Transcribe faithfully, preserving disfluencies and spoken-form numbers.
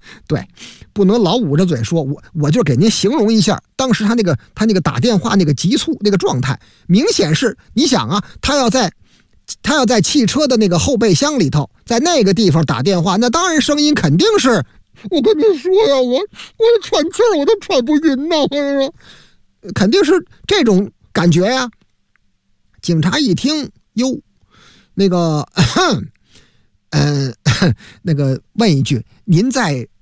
对，不能老捂着嘴说，我我就给您形容一下，当时他那个他那个打电话那个急促那个状态，明显是你想啊，他要在他要在汽车的那个后备箱里头，在那个地方打电话，那当然声音肯定是，我跟你说呀，我我喘气儿我都喘不匀呐，肯定是这种感觉呀。警察一听，哟，那个，嗯、呃，那个问一句，您在